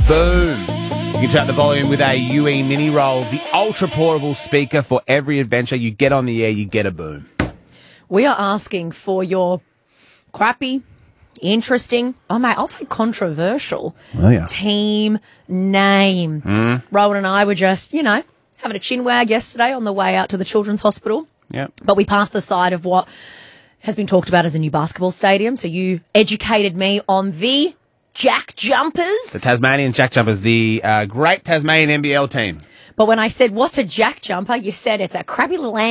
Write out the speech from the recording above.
Boom. You can turn up the volume with a UE Mini Roll, the ultra-portable speaker for every adventure. You get on the air, you get a boom. We are asking for your crappy, interesting, mate, I'll take controversial team name. Rowan and I were just, having a chin wag yesterday on the way out to the Children's Hospital. Yep. But we passed the side of what has been talked about as a new basketball stadium. So you educated me on the Jack Jumpers. The Tasmanian Jack Jumpers, the great Tasmanian NBL team. But when I said, what's a Jack Jumper, you said it's a crappy little